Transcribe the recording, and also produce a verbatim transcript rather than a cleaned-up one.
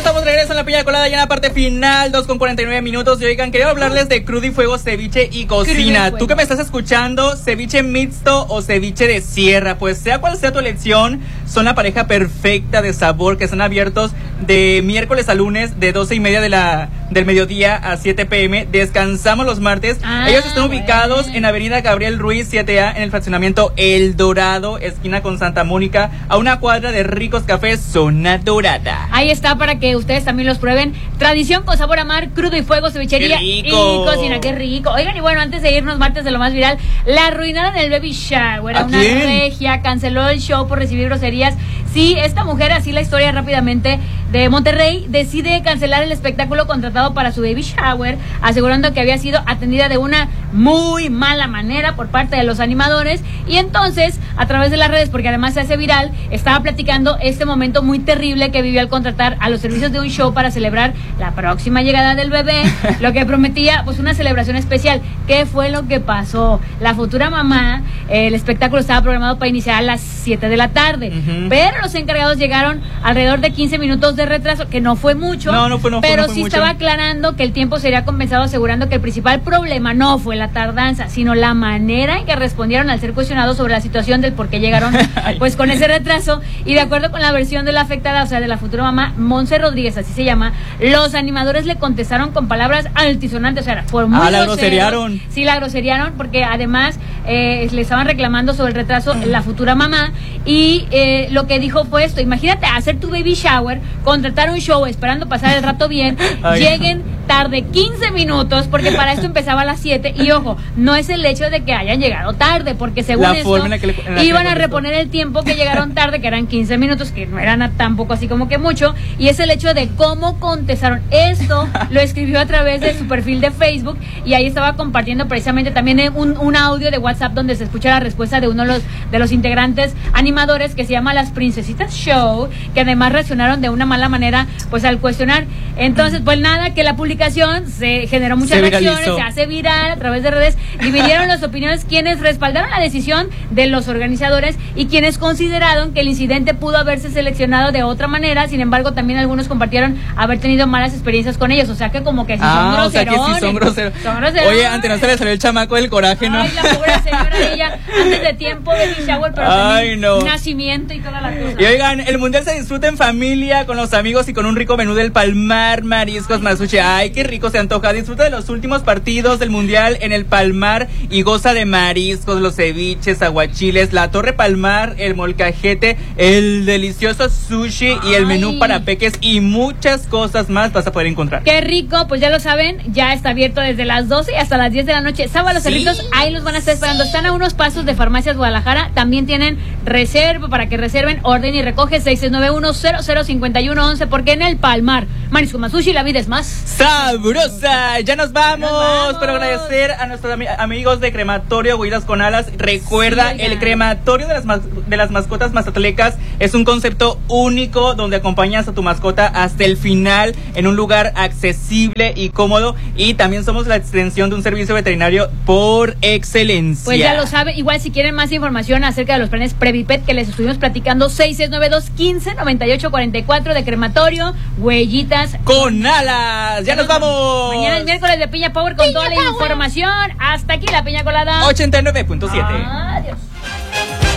estamos de regreso en la piña colada ya en la parte final, dos con cuarenta y nueve minutos. Y oigan, quería hablarles de Crudo y Fuego, ceviche y cocina. Tú que me estás escuchando, ceviche mixto o ceviche de sierra, pues sea cual sea tu elección, son la pareja perfecta de sabor, que están abiertos de miércoles a lunes de doce y media de la, del mediodía a siete pm. Descansamos los martes. Ah, Ellos están bueno. ubicados en Avenida Gabriel Ruiz siete A, en el fraccionamiento El Dorado, esquina con Santa Mónica, a una cuadra de Ricos Cafés, Zona Dorada. Ahí está, para que ustedes también los prueben. Tradición con sabor a mar, Crudo y Fuego, cevichería ¡Qué rico! y cocina. ¡Qué rico! Oigan, y bueno, antes de irnos, martes de lo más viral, la arruinaron el baby shower. ¿A una quién? regia canceló el show por recibir groserías. Sí, esta mujer, así la historia rápidamente, de Monterrey, decide cancelar el espectáculo contratado para su baby shower, asegurando que había sido atendida de una muy mala manera por parte de los animadores. Y entonces, a través de las redes, porque además se hace viral, estaba platicando este momento muy terrible que vivió al contratar a los servicios de un show para celebrar la próxima llegada del bebé, lo que prometía pues una celebración especial. ¿Qué fue lo que pasó? La futura mamá, eh, el espectáculo estaba programado para iniciar a las siete de la tarde, uh-huh. pero los encargados llegaron alrededor de quince minutos de retraso, que no fue mucho, no, no fue, no fue, pero no fue sí mucho. Estaba aclarando que el tiempo sería compensado, asegurando que el principal problema no fue la tardanza, sino la manera en que respondieron al ser cuestionados sobre la situación del por qué llegaron pues con ese retraso. Y de acuerdo con la versión de la afectada, o sea, de la futura mamá, Monse Rodríguez, así se llama, los animadores le contestaron con palabras altisonantes, o sea, por muy ah, la groseros. groseriaron. Sí, la groseriaron, porque además eh, le estaban reclamando sobre el retraso la futura mamá. Y eh, lo que dijo fue esto: imagínate hacer tu baby shower, contratar un show esperando pasar el rato bien, Ay, lleguen tarde quince minutos, porque para esto empezaba a las siete. Y ojo, no es el hecho de que hayan llegado tarde, porque según la eso en que le, en iban a reponer el tiempo que llegaron tarde, que eran quince minutos, que no eran tampoco así como que mucho. Y es el hecho de cómo contestaron. Esto lo escribió a través de su perfil de Facebook, y ahí estaba compartiendo precisamente también un, un audio de WhatsApp donde se escucha la respuesta de uno de los, de los integrantes animadores, que se llama Las Princesitas Show, que además reaccionaron de una mala manera pues al cuestionar. Entonces, pues nada, que la publicación se generó muchas se reacciones, viralizó. Se hace viral a través de redes. Dividieron las opiniones quienes respaldaron la decisión de los organizadores y quienes consideraron que el incidente pudo haberse seleccionado de otra manera. Sin embargo, también algunos compartieron haber tenido malas experiencias con ellos, o sea que como que sí ah, son groserones. O sea que sí son groseros. Son groseros. Oye, antes no se le salió el chamaco del coraje, ¿no? Ay, la pobre señora, ella antes de tiempo baby shower, pero Ay, no. nacimiento y toda la cosa. Y oigan, el mundial se disfruta en familia, con los amigos y con un rico menú del Palmar, mariscos, más sushi. Ay, qué rico se antoja. Disfruta de los últimos partidos del mundial en el Palmar y goza de mariscos, los ceviches, aguachiles, la torre Palmar, el molcajete, el delicioso sushi Ay. y el menú para peques y muchas cosas más vas a poder encontrar. Qué rico, pues ya lo saben, ya está abierto desde las doce y hasta las diez de la noche. Sábado los ¿Sí? cerritos, ahí los van a estar esperando. Están a unos pasos de Farmacias Guadalajara. También tienen reserva para que reserven, orden y recoge seis seis nueve uno cero cero cinco uno once, porque en el Palmar, marisco más sushi, la vida es más sabrosa. Ya nos vamos, nos vamos. Pero agradecer a nuestros am- amigos de Crematorio Huidas con Alas. Recuerda, sí, el crematorio de las, mas- de las mascotas mazatlecas es un concepto único donde acompañas a tu mascota hasta el final en un lugar accesible y cómodo, y también somos la extensión de un servicio veterinario por excelencia. Pues ya lo sabe. Igual si quieren más información acerca de los planes Previpet que les estuvimos platicando, seis seis nueve dos uno cinco nueve ocho cuatro cuatro de Crematorio Huellitas con Alas. Ya nos vamos. Mañana es miércoles de Piña Power con Piña toda la Power. Información. Hasta aquí la Piña Colada ochenta y nueve punto siete. Adiós.